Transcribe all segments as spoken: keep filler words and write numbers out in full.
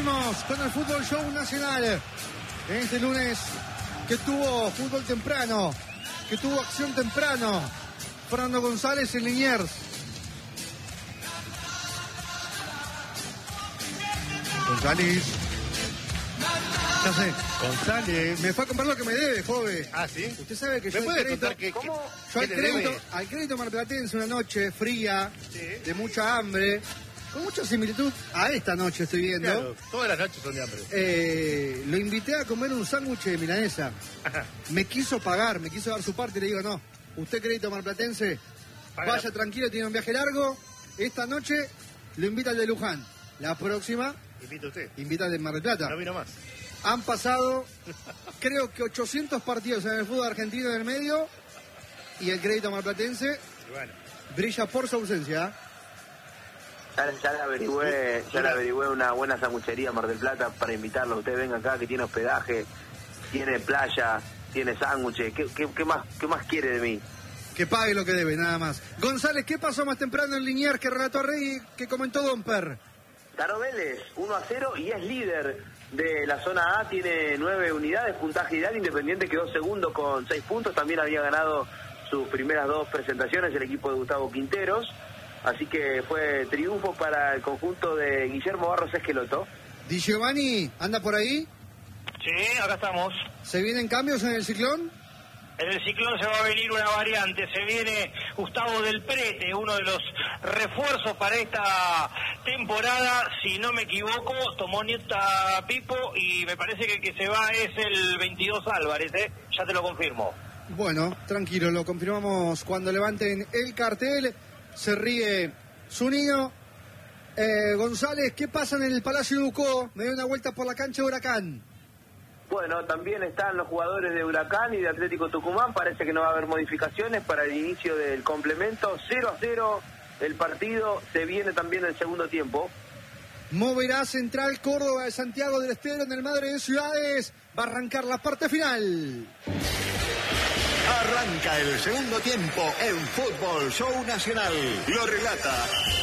Seguimos con el Fútbol Show Nacional. En este lunes que tuvo fútbol temprano, que tuvo acción temprano. Fernando González en Liniers. González. Ya sé. González. Me fue a comprar lo que me debe, joven. Ah, ¿sí? Usted sabe que yo ¿Me puede al crédito, contar que, que, yo qué al le crédito, debe? al crédito marplatense una noche fría, Sí. de mucha hambre, con mucha similitud a esta noche estoy viendo. Claro, todas las noches son de hambre. Eh, lo invité a comer un sándwich de milanesa. Ajá. Me quiso pagar, me quiso dar su parte y le digo, no, usted crédito marplatense, Paga. vaya tranquilo, tiene un viaje largo. Esta noche lo invita al de Luján. La próxima, Invita usted. invita al de Mar del Plata. No vino más. Han pasado, creo que ochocientos partidos en el fútbol argentino en el medio y el crédito marplatense Y bueno. brilla por su ausencia. Ya, ya le averigüé, ya le averigüé una buena sanguchería Mar del Plata para invitarlo. Usted venga acá, que tiene hospedaje, tiene playa, tiene sándwiches. ¿Qué, qué, qué más, qué más quiere de mí? Que pague lo que debe, nada más. González, ¿qué pasó más temprano en Liniers que relató Rey que comentó Domper? Ganó Vélez uno a cero y es líder de la zona A, tiene nueve unidades, puntaje ideal. Independiente quedó segundo con seis puntos, también había ganado sus primeras dos presentaciones el equipo de Gustavo Quinteros, así que fue triunfo para el conjunto de Guillermo Barros Esqueloto. Di Giovanni, ¿anda por ahí? Sí, acá estamos. ¿Se vienen cambios en el ciclón? En el ciclón se va a venir una variante, se viene Gustavo del Prete, uno de los refuerzos para esta temporada, si no me equivoco, tomó nota Pipo y me parece que el que se va es el veintidós Álvarez, ¿eh? Ya te lo confirmo. Bueno, tranquilo, lo confirmamos cuando levanten el cartel. Se ríe Zunino. Eh, González, ¿qué pasa en el Palacio Ducó? Me dio una vuelta por la cancha de Huracán. Bueno, también están los jugadores de Huracán y de Atlético Tucumán. Parece que no va a haber modificaciones para el inicio del complemento. cero a cero el partido. Se viene también el segundo tiempo. Moverá Central Córdoba de Santiago del Estero en el Madre de Ciudades. Va a arrancar la parte final. Arranca el segundo tiempo en Fútbol Show Nacional. Lo relata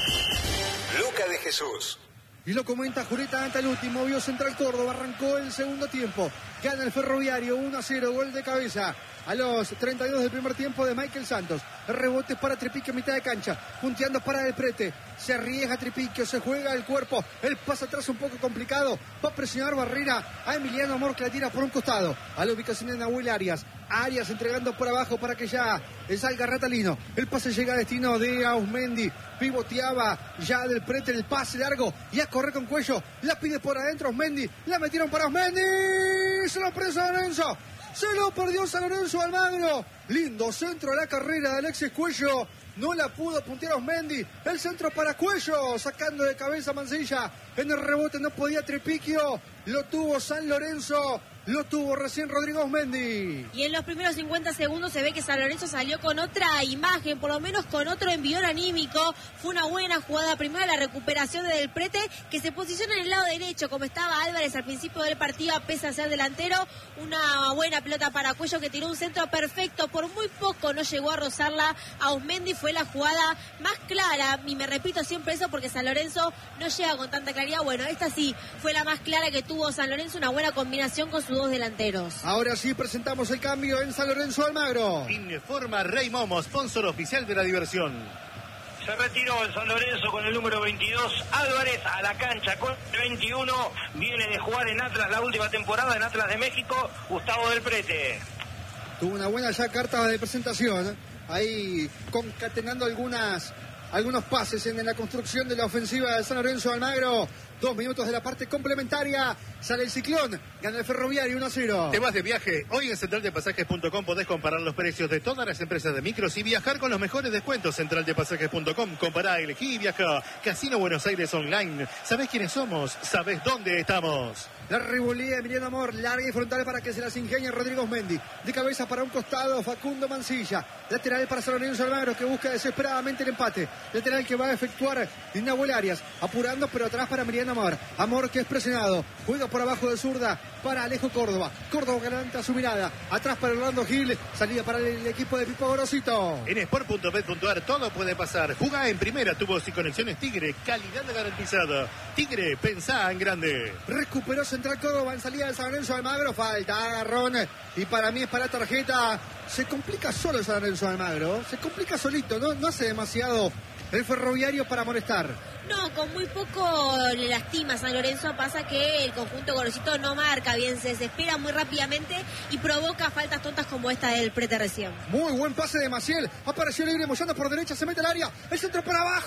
Luca de Jesús. Y lo comenta Jureta Antaluti, movió Central Córdoba, arrancó el segundo tiempo. Gana el Ferroviario uno a cero, gol de cabeza. A los treinta y dos del primer tiempo de Michael Santos. Rebote para Tripiquio a mitad de cancha. Punteando para Del Prete. Se arriesga Tripiquio, se juega el cuerpo. El pase atrás un poco complicado. Va a presionar Barrera a Emiliano Amor, que la tira por un costado. A la ubicación de Nahuel Arias. Arias entregando por abajo para que ya salga Ratalino. El pase llega a destino de Ausmendi. Pivoteaba ya Del Prete, el pase largo. Y a correr con cuello. La pide por adentro Ausmendi. La metieron para Ausmendi. Se lo presa Lorenzo. Se lo perdió San Lorenzo Almagro. Lindo centro a la carrera de Alexis Cuello. No la pudo puntear Ausmendi. El centro para Cuello. Sacando de cabeza Mancilla. En el rebote no podía Tripiquio. Lo tuvo San Lorenzo. Lo tuvo recién Rodrigo Ausmendi. Y en los primeros cincuenta segundos se ve que San Lorenzo salió con otra imagen, por lo menos con otro envión anímico. Fue una buena jugada. Primero la recuperación de Del Prete, que se posiciona en el lado derecho, como estaba Álvarez al principio del partido, pese a ser delantero. Una buena pelota para Cuello, que tiró un centro perfecto. Por muy poco no llegó a rozarla. Ausmendi fue la jugada más clara. Y me repito siempre eso porque San Lorenzo no llega con tanta claridad. Bueno, esta sí fue la más clara que tuvo San Lorenzo. Una buena combinación con sus dos delanteros. Ahora sí presentamos el cambio en San Lorenzo Almagro. Informa Rey Momo, sponsor oficial de la diversión. Se retiró el San Lorenzo con el número veintidós Álvarez a la cancha con el veintiuno. Viene de jugar en Atlas la última temporada, en Atlas de México, Gustavo Del Prete. Tuvo una buena ya carta de presentación. Ahí concatenando algunas algunos pases en la construcción de la ofensiva de San Lorenzo Almagro. Dos minutos de la parte complementaria. Sale el Ciclón. Gana el Ferroviario uno a cero. ¿Te vas de viaje? Hoy en central de pasajes punto com podés comparar los precios de todas las empresas de micros y viajar con los mejores descuentos. central de pasajes punto com. Compará, elegí y viaja. Casino Buenos Aires Online. ¿Sabés quiénes somos? ¿Sabés dónde estamos? La revolía Emiliano Amor. Larga y frontal para que se las ingenie Rodrigo Ausmendi. De cabeza para un costado Facundo Mancilla. Lateral para San Lorenzo Almagro, que busca desesperadamente el empate. Lateral que va a efectuar Nahuel Arias. Apurando, pero atrás para Emiliano Amor. Amor que es presionado. Juega por abajo de zurda para Alejo Córdoba. Córdoba garanta su mirada. Atrás para Orlando Gil. Salida para el equipo de Pipo Gorosito. En sport punto bet punto ar todo puede pasar. Jugá en primera, tubos y conexiones Tigre. Calidad garantizada. Tigre, pensá en grande. Recuperó Central Córdoba en salida de San Lorenzo de Almagro. Falta, agarrón. Y para mí es para tarjeta. Se complica solo San Lorenzo de Almagro. Se complica solito. No, no hace demasiado el Ferroviario para molestar. No, con muy poco le lastima a San Lorenzo. Pasa que el conjunto Gorosito no marca bien, se desespera muy rápidamente y provoca faltas tontas como esta del Prete recién. Muy buen pase de Maciel. Apareció libre, Moyano por derecha, se mete al área. El centro para abajo.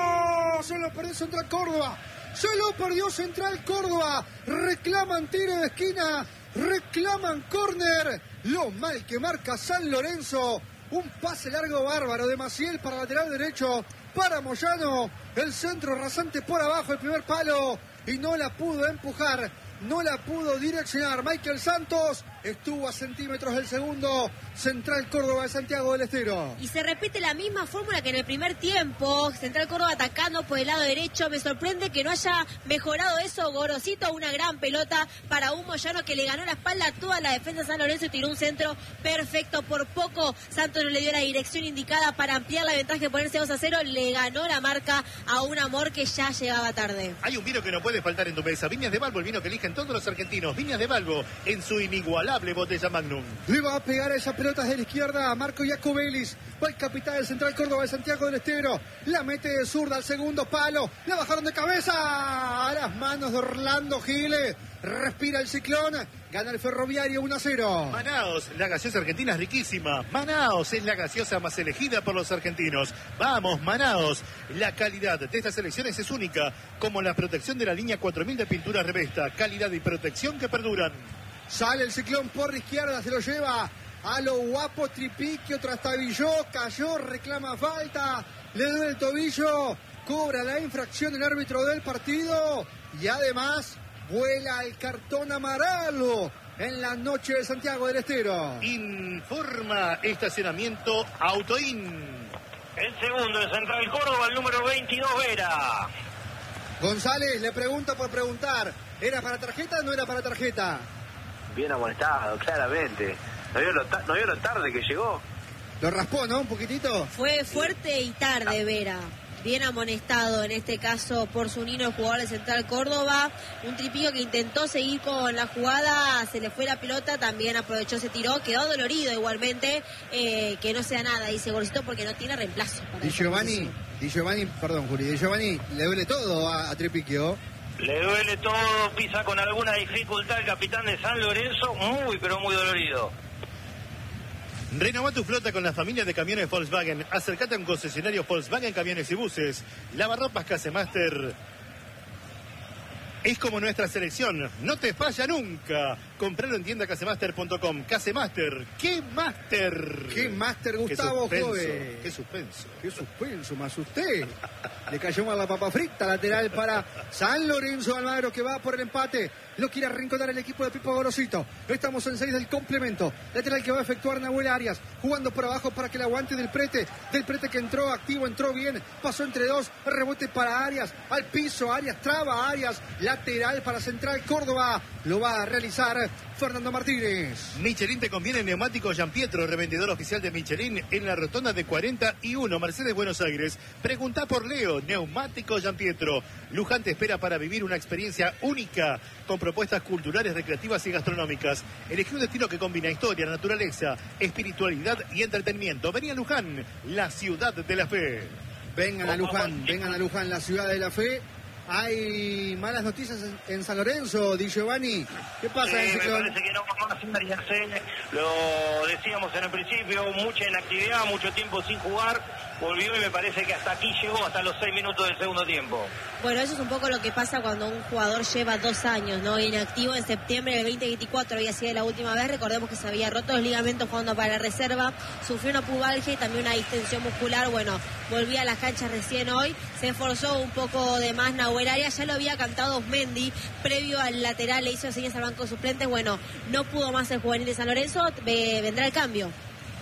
Se lo perdió Central Córdoba. Se lo perdió Central Córdoba. Reclaman tiro de esquina. Reclaman córner. Lo mal que marca San Lorenzo. Un pase largo bárbaro de Maciel para lateral derecho. Para Moyano, el centro rasante por abajo, el primer palo, y no la pudo empujar, no la pudo direccionar. Michael Santos estuvo a centímetros del segundo. Central Córdoba de Santiago del Estero. Y se repite la misma fórmula que en el primer tiempo. Central Córdoba atacando por el lado derecho. Me sorprende que no haya mejorado eso Gorosito. Una gran pelota para un Moyano que le ganó la espalda a toda la defensa de San Lorenzo y tiró un centro perfecto. Por poco Santos no le dio la dirección indicada para ampliar la ventaja y ponerse dos a cero. Le ganó la marca a un Amor que ya llegaba tarde. Hay un vino que no puede faltar en tu mesa. Viñas de Balbo, el vino que eligen todos los argentinos. Viñas de Balbo en su inigualable botella Magnum. Le va a pegar a esa pelota de la izquierda a Marco Iacobelis. Va el capitán del Central Córdoba de Santiago del Estero. La mete de zurda al segundo palo. La bajaron de cabeza a las manos de Orlando Giles. Respira el ciclón. Gana el Ferroviario uno a cero. Manaos, la gaseosa argentina es riquísima. Manaos es la gaseosa más elegida por los argentinos. Vamos, Manaos. La calidad de estas selecciones es única, como la protección de la línea cuatro mil de pintura Revesta. Calidad y protección que perduran. Sale el ciclón por la izquierda, se lo lleva a lo guapo Tripiquio, trastabilló, cayó, reclama falta, le duele el tobillo, cobra la infracción el árbitro del partido y además vuela el cartón amarillo en la noche de Santiago del Estero. Informa estacionamiento Autoin. El segundo de Central Córdoba, el número veintidós, Vera. González le pregunta por preguntar, ¿era para tarjeta o no era para tarjeta? Bien amonestado, claramente. ¿No vio, lo ta- ¿No vio lo tarde que llegó? Lo raspó, ¿no? Un poquitito. Fue fuerte y tarde, Vera. Bien amonestado en este caso por Zunino, el jugador de Central Córdoba. Un Tripillo que intentó seguir con la jugada, se le fue la pelota, también aprovechó, se tiró, quedó dolorido igualmente. Eh, que no sea nada, dice Gorosito, porque no tiene reemplazo. Para Di Giovanni, Di Giovanni, perdón, Juli, Di Giovanni le duele todo a, a Tripicchio. Le duele todo, pisa con alguna dificultad el capitán de San Lorenzo, muy pero muy dolorido. Renová tu flota con la familia de camiones Volkswagen. Acércate a un concesionario Volkswagen Camiones y Buses. Lavarropas Casemaster es como nuestra selección. No te falla nunca. Compralo en tienda casemaster punto com. Casemaster. ¡Qué máster! ¡Qué máster, Gustavo Jove! ¡Qué suspenso! ¡Qué suspenso! Me asusté. Le cayó mal la papa frita, lateral para San Lorenzo Almagro, que va por el empate. Lo quiere arrinconar el equipo de Pipo Gorosito. Estamos en seis del complemento. Lateral que va a efectuar Nahuel Arias. Jugando por abajo para que el aguante del Prete. Del Prete que entró activo, entró bien. Pasó entre dos. Rebote para Arias. Al piso. Arias traba. Arias. Lateral para Central Córdoba. Lo va a realizar Fernando Martínez. Michelin te conviene neumático Gianpietro, revendedor oficial de Michelin en la rotonda de cuarenta y uno, Mercedes, Buenos Aires. Pregunta por Leo, neumático Gianpietro. Luján te espera para vivir una experiencia única con propuestas culturales, recreativas y gastronómicas. Elegí un destino que combina historia, naturaleza, espiritualidad y entretenimiento. Vení a Luján, la ciudad de la fe. Vengan a Luján, vengan a Luján, la ciudad de la fe. Hay malas noticias en San Lorenzo, Di Giovanni. ¿Qué pasa? Sí, en me parece que no vamos a variarse. Lo decíamos en el principio, mucha inactividad, mucho tiempo sin jugar. Volvió y me parece que hasta aquí llegó, hasta los seis minutos del segundo tiempo. Bueno, eso es un poco lo que pasa cuando un jugador lleva dos años, ¿no? Inactivo. En septiembre del veinte veinticuatro había sido la última vez. Recordemos que se había roto los ligamentos jugando para la reserva. Sufrió una pubalgia y también una distensión muscular. Bueno, volvía a las canchas recién hoy. Se esforzó un poco de más Nahuel Arias. Ya lo había cantado Osmendi previo al lateral. Le hizo señas al banco de suplentes. Bueno, no pudo más el juvenil de San Lorenzo. Vendrá el cambio.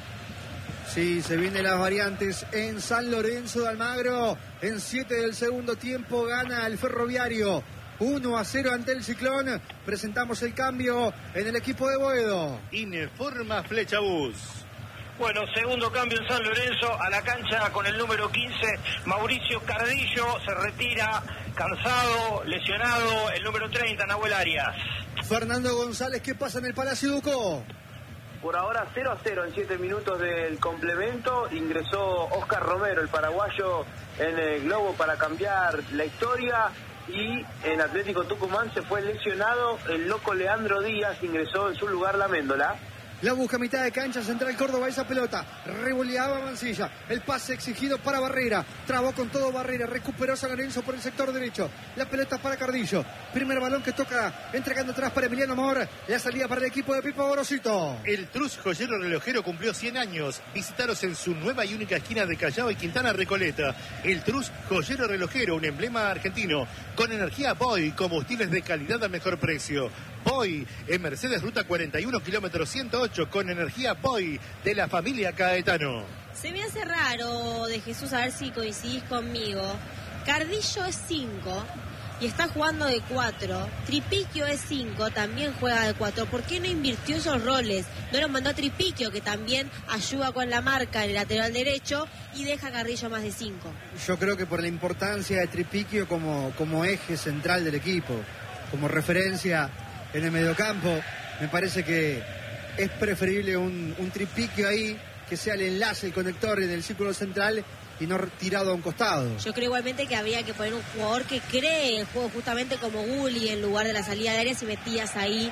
Sí, se vienen las variantes en San Lorenzo de Almagro. En siete del segundo tiempo gana el Ferroviario. uno a cero ante el Ciclón. Presentamos el cambio en el equipo de Boedo. Informa Flechabús. Bueno, segundo cambio en San Lorenzo, a la cancha con el número quince, Mauricio Cardillo, se retira cansado, lesionado, el número treinta, Nahuel Arias. Fernando González, ¿qué pasa en el Palacio Ducó? Por ahora cero a cero en siete minutos del complemento. Ingresó Oscar Romero, el paraguayo, en el globo para cambiar la historia. Y en Atlético Tucumán se fue lesionado el loco Leandro Díaz, ingresó en su lugar la Méndola. La busca a mitad de cancha, Central Córdoba, esa pelota, revoleaba Mancilla, el pase exigido para Barrera, trabó con todo Barrera, recuperó San Lorenzo por el sector derecho, la pelota para Cardillo, primer balón que toca, entregando atrás para Emiliano Amor, la salida para el equipo de Pipo Gorosito. El Trus Joyero Relojero cumplió cien años, visitaros en su nueva y única esquina de Callao y Quintana Recoleta. El Trus Joyero Relojero, un emblema argentino, con energía Boy, combustibles de calidad al mejor precio. Boy, en Mercedes Ruta cuarenta y uno, kilómetro ciento ocho, con energía Boy, de la familia Caetano. Se me hace raro, de Jesús, a ver si coincidís conmigo. Cardillo es cinco y está jugando de cuatro. Tripiquio es cinco, también juega de cuatro. ¿Por qué no invirtió esos roles? No lo mandó a Tripiquio, que también ayuda con la marca en el lateral derecho, y deja a Cardillo más de cinco. Yo creo que por la importancia de Tripiquio como, como eje central del equipo, como referencia en el mediocampo, me parece que es preferible un, un Tripiquio ahí, que sea el enlace, el conector en el círculo central y no tirado a un costado. Yo creo igualmente que había que poner un jugador que cree el juego, justamente como Gulli, en lugar de la salida de área, si metías ahí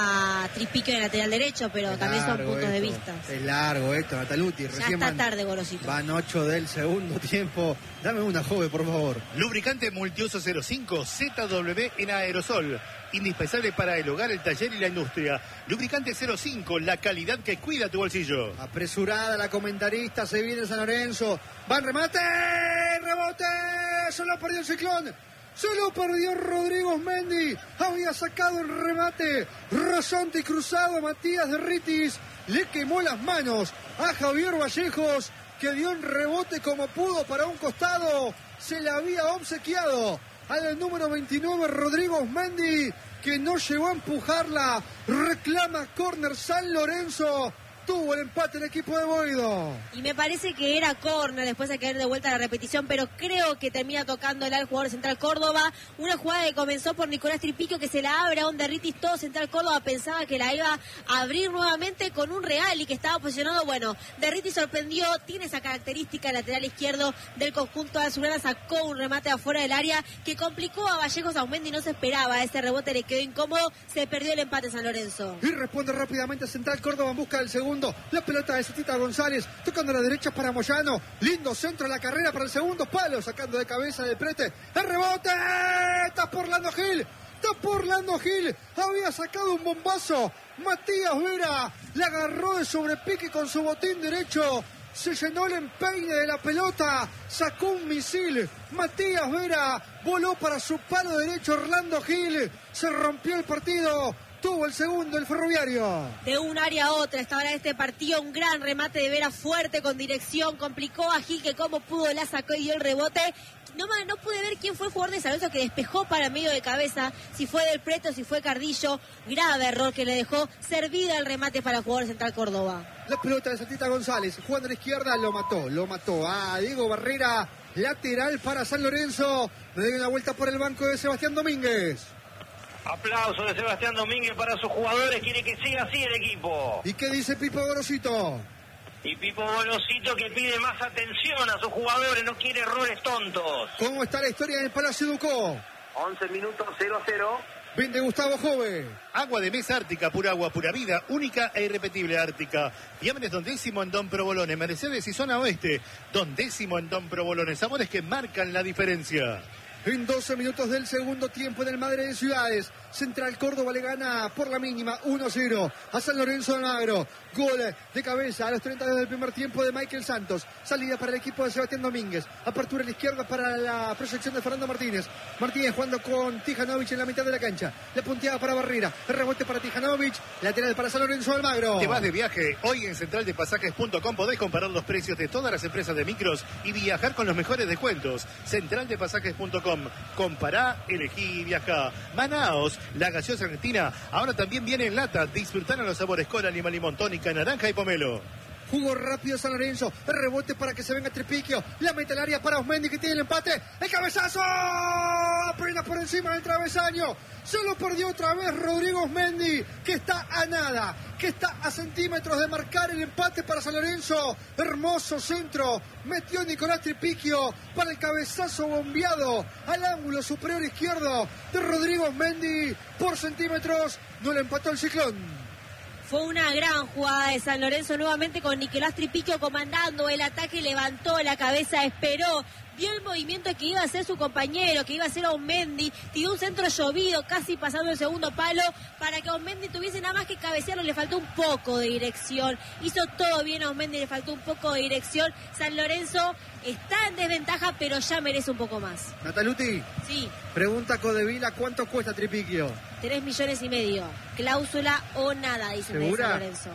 a Tripiquio en el lateral derecho, pero Es también son largo puntos de esto, vista. Es largo esto, Nataluti. Ya Recién está van, tarde, Gorosito. van ocho del segundo tiempo. Dame una, joven, por favor. Lubricante Multiuso cero cinco Z W en aerosol. Indispensable para el hogar, el taller y la industria. Lubricante cero cinco, la calidad que cuida tu bolsillo. Apresurada la comentarista, se viene San Lorenzo. ¡Van remate! ¡Rebote! ¡Se lo perdió el Ciclón! ¡Se lo perdió Rodrigo Mendy! Había sacado el remate. Rasante y cruzado, Matías de Ritis. Le quemó las manos a Javier Vallejos, que dio un rebote como pudo para un costado. Se le había obsequiado al número veintinueve, Rodrigo Mendy, que no llegó a empujarla. Reclama córner San Lorenzo. Tuvo el empate el equipo de Boido. Y me parece que era córner, después de caer de vuelta a la repetición, pero creo que termina tocándola al jugador Central Córdoba. Una jugada que comenzó por Nicolás Tripiquio, que se la abre a un Derritis. Todo Central Córdoba pensaba que la iba a abrir nuevamente con un Real y que estaba posicionado. Bueno, Derritis sorprendió, tiene esa característica, el lateral izquierdo del conjunto azulgrana, sacó un remate afuera del área que complicó a Vallejos. Aumendi no se esperaba, ese rebote le quedó incómodo, se perdió el empate San Lorenzo. Y responde rápidamente Central Córdoba en busca del segundo. La pelota de Cetita González, tocando a la derecha para Moyano. Lindo centro a la carrera para el segundo palo, sacando de cabeza del Prete. ¡El rebote! ¡Está por Lando Gil! ¡Está por Lando Gil! Había sacado un bombazo. Matías Vera la agarró de sobrepique con su botín derecho. Se llenó el empeine de la pelota. Sacó un misil. Matías Vera voló para su palo derecho. Orlando Gil. Se rompió el partido. Tuvo el segundo el Ferroviario. De un área a otra, esta hora de este partido, un gran remate de Vera fuerte con dirección, complicó a Gil, que como pudo la sacó y dio el rebote. No, no pude ver quién fue el jugador de San Lorenzo que despejó para medio de cabeza, si fue Del Preto, si fue Cardillo. Grave error que le dejó servida el remate para el jugador de Central Córdoba. La pelota de Cetita González, jugando a la izquierda, lo mató, lo mató. Ah, Diego Barrera, lateral para San Lorenzo. Le dio una vuelta por el banco de Sebastián Domínguez. Aplauso de Sebastián Domínguez para sus jugadores, quiere que siga así el equipo. ¿Y qué dice Pipo Gorosito? Y Pipo Gorosito que pide más atención a sus jugadores, no quiere errores tontos. ¿Cómo está la historia en el Palacio Ducó? once minutos, cero a cero. Vende Gustavo Jove. Agua de mesa Ártica, pura agua, pura vida, única e irrepetible Ártica. Diámenes Don Décimo en Don Provolone, Mercedes y Zona Oeste. Don Décimo en Don Provolone, sabores que marcan la diferencia. En doce minutos del segundo tiempo en el Madre de Ciudades, Central Córdoba le gana por la mínima uno a cero a San Lorenzo de Almagro. Gol de cabeza a los treinta y dos del primer tiempo de Michael Santos. Salida para el equipo de Sebastián Domínguez. Apertura a la izquierda para la proyección de Fernando Martínez. Martínez jugando con Tijanovic en la mitad de la cancha. La punteada para Barrera. El rebote para Tijanovic. Lateral para San Lorenzo de Almagro. Te vas de viaje. Hoy en central de pasajes punto com podés comparar los precios de todas las empresas de micros y viajar con los mejores descuentos. central de pasajes punto com. Compará, elegí y viajá. Manaos, la gaseosa argentina, ahora también viene en lata. Disfrutar a los sabores cola, lima, limón, tónica, naranja y pomelo. Jugó rápido San Lorenzo. El rebote para que se venga Tripiquio. La mete al área para Osmendi que tiene el empate. ¡El cabezazo! Apenas por encima del travesaño. Solo perdió otra vez Rodrigo Osmendi, que está a nada, que está a centímetros de marcar el empate para San Lorenzo. Hermoso centro. Metió Nicolás Tripiquio para el cabezazo bombeado al ángulo superior izquierdo de Rodrigo Osmendi. Por centímetros no le empató el Ciclón. Fue una gran jugada de San Lorenzo nuevamente con Nicolás Tripiquio comandando el ataque, levantó la cabeza, esperó, vio el movimiento que iba a hacer su compañero, que iba a hacer Osmendi, tiró un centro llovido casi pasando el segundo palo para que Osmendi tuviese nada más que cabecearlo, le faltó un poco de dirección, hizo todo bien a Osmendi, le faltó un poco de dirección. San Lorenzo está en desventaja, pero ya merece un poco más. Nataluti, sí. Pregunta Codevila, ¿cuánto cuesta Tripiquio? Tres millones y medio. Cláusula o nada, dicen de San Lorenzo.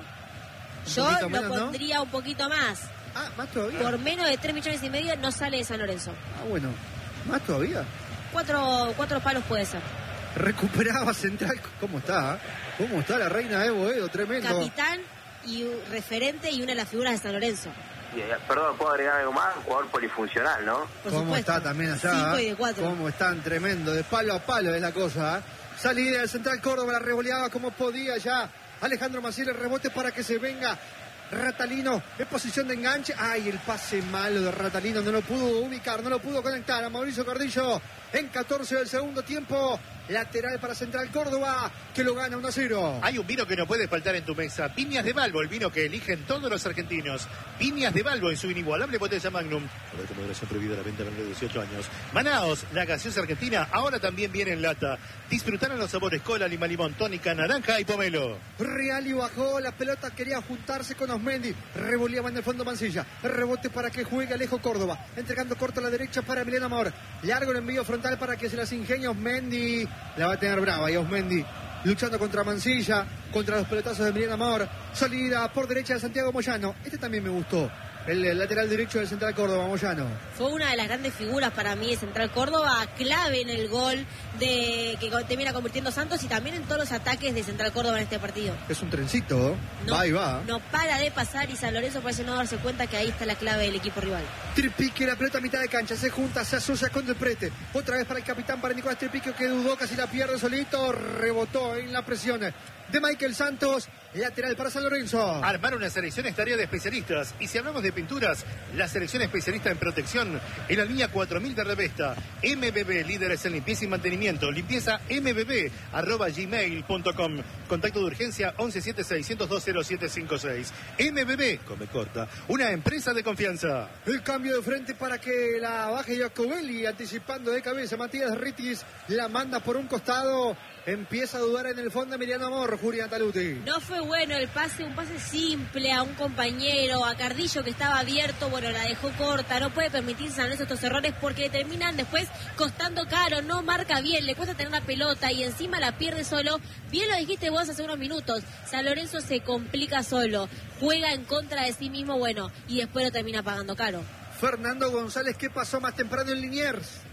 Yo lo menos, pondría ¿no? un poquito más. Ah, ¿más todavía? Por menos de tres millones y medio no sale de San Lorenzo. Ah, bueno. ¿Más todavía? Cuatro, cuatro palos puede ser. Recuperaba Central. ¿Cómo está? ¿Cómo está la reina de Boedo? Tremendo. Capitán y referente y una de las figuras de San Lorenzo. Yeah, perdón, ¿puedo agregar algo más? Un jugador polifuncional, ¿no? Por ¿Cómo supuesto. Está también allá? Cinco y de cuatro. ¿Cómo están? Tremendo. De palo a palo es la cosa. ¿eh? Salida del Central Córdoba, la revoleaba como podía ya. Alejandro Maciel, el rebote para que se venga Ratalino en posición de enganche. Ay, el pase malo de Ratalino, no lo pudo ubicar, no lo pudo conectar a Mauricio Cardillo en catorce del segundo tiempo. Lateral para Central Córdoba, que lo gana uno a cero. Hay un vino que no puede faltar en tu mesa. Viñas de Balbo, el vino que eligen todos los argentinos. Viñas de Balbo en su inigualable botella Magnum. Por que moderación prohibida la venta a menores de dieciocho años. Manaos, la gaseosa argentina, ahora también viene en lata. Disfrutaron los sabores cola, lima, limón, tónica, naranja y pomelo. Reali bajó la pelota, quería juntarse con Osmendi. Revoleaba en el fondo Mancilla. El rebote para que juegue Alejo Córdoba. Entregando corto a la derecha para Emiliano Amor. Largo el envío frontal para que se las ingenie Osmendi. La va a tener brava y Osmendi luchando contra Mancilla, contra los pelotazos de Emiliano Amor. Salida por derecha de Santiago Moyano. Este también me gustó. El, el lateral derecho del Central Córdoba, Moyano. Fue una de las grandes figuras para mí de Central Córdoba, clave en el gol de que termina convirtiendo Santos y también en todos los ataques de Central Córdoba en este partido. Es un trencito, no, va y va. No para de pasar y San Lorenzo parece no darse cuenta que ahí está la clave del equipo rival. Tripiquio, la pelota a mitad de cancha, se junta, se asocia con Del Prete. Otra vez para el capitán, para Nicolás Tripiquio, que dudó, casi la pierde solito, rebotó en la presión de Michael Santos. Lateral para San Lorenzo. Armar una selección es tarea de especialistas. Y si hablamos de pinturas, la selección especialista en protección en la línea cuatro mil de Revesta. M B B, líderes en limpieza y mantenimiento. Limpieza M B B, arroba gmail punto com. Contacto de urgencia once siete seiscientos dos cero siete cinco seis. M B B, come corta, una empresa de confianza. El cambio de frente para que la baje Jacobelli, anticipando de cabeza. Matías Ritis la manda por un costado. Empieza a dudar en el fondo Emiliano Amor, Julián Taluti. No fue bueno el pase, un pase simple a un compañero, a Cardillo que estaba abierto, bueno, la dejó corta, no puede permitirse San Lorenzo estos errores porque le terminan después costando caro, no marca bien, le cuesta tener la pelota y encima la pierde solo. Bien lo dijiste vos hace unos minutos, San Lorenzo se complica solo, juega en contra de sí mismo, bueno, y después lo termina pagando caro. Fernando González, ¿qué pasó más temprano en Liniers?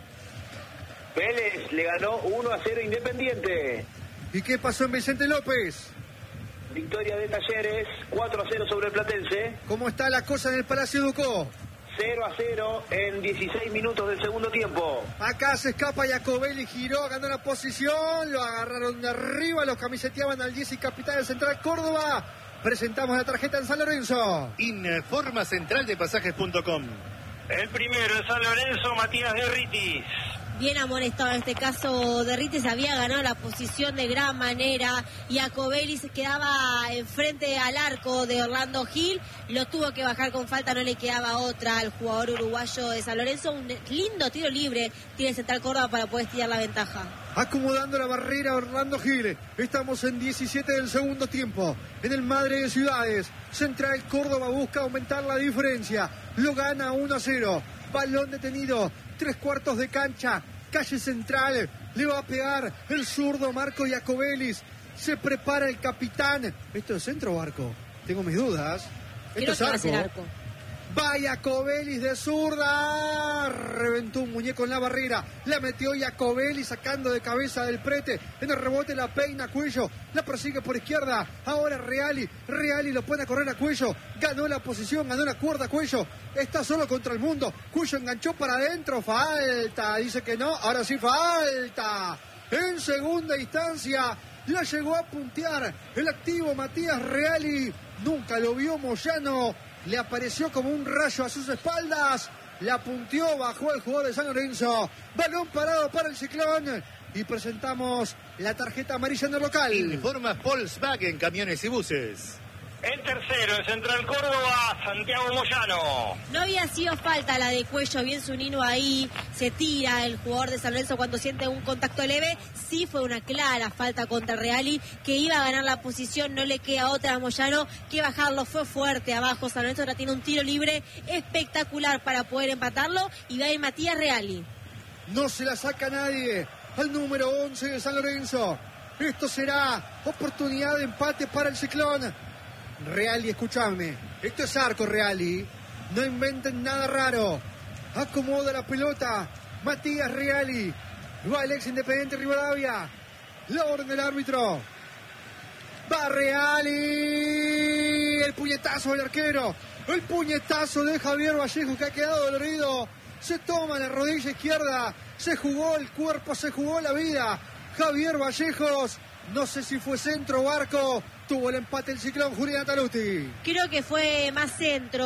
Vélez le ganó uno a cero Independiente. ¿Y qué pasó en Vicente López? Victoria de Talleres, cuatro a cero sobre el Platense. ¿Cómo está la cosa en el Palacio Ducó? cero a cero en dieciséis minutos del segundo tiempo. Acá se escapa Jacobelli, giró, ganó la posición, lo agarraron de arriba, los camiseteaban al diez y capitán del Central Córdoba. Presentamos la tarjeta en San Lorenzo. Informa central de pasajes punto com. El primero en San Lorenzo, Matías Derritis. Bien amonestado en este caso, Derritis había ganado la posición de gran manera y Jacobelli se quedaba enfrente al arco de Orlando Gil, lo tuvo que bajar con falta, no le quedaba otra al jugador uruguayo de San Lorenzo. Un lindo tiro libre tiene Central Córdoba para poder estirar la ventaja. Acomodando la barrera Orlando Gil, estamos en diecisiete del segundo tiempo, en el Madre de Ciudades. Central Córdoba busca aumentar la diferencia, lo gana uno a cero, balón detenido, tres cuartos de cancha, calle central, le va a pegar el zurdo Marco Jacobelli, se prepara el capitán. ¿Esto es centro o arco? Tengo mis dudas. Creo Esto que es va a arco. ser arco. Vaya Cobelis de zurda. Reventó un muñeco en la barrera. La metió Iacovelli sacando de cabeza del Prete. En el rebote la peina Cuello. La persigue por izquierda. Ahora Reali. Reali lo pone a correr a Cuello. Ganó la posición, ganó la cuerda Cuello. Está solo contra el mundo. Cuello enganchó para adentro. Falta. Dice que no. Ahora sí falta. En segunda instancia la llegó a puntear el activo Matías Reali. Nunca lo vio Moyano. Le apareció como un rayo a sus espaldas. La punteó, bajó el jugador de San Lorenzo. Balón parado para el Ciclón. Y presentamos la tarjeta amarilla en el local. Informa Volkswagen Camiones y Buses. El tercero, en Central Córdoba, Santiago Moyano. No había sido falta la de Cuello, bien Zunino ahí, se tira el jugador de San Lorenzo cuando siente un contacto leve. Sí fue una clara falta contra Reali, que iba a ganar la posición, no le queda otra a Moyano que bajarlo, fue fuerte abajo. San Lorenzo ahora tiene un tiro libre espectacular para poder empatarlo y va a ir Matías Reali. No se la saca nadie al número once de San Lorenzo. Esto será oportunidad de empate para el Ciclón. Reali, escúchame, esto es arco, Reali, no inventen nada raro. Acomoda la pelota Matías Reali. Va el ex Independiente Rivadavia. La orden del árbitro. Va Reali. El puñetazo del arquero. El puñetazo de Javier Vallejo, que ha quedado dolorido. Se toma la rodilla izquierda. Se jugó el cuerpo, se jugó la vida. Javier Vallejos. No sé si fue centro o arco. Tuvo el empate el Ciclón. Julián Taluti. Creo que fue más centro.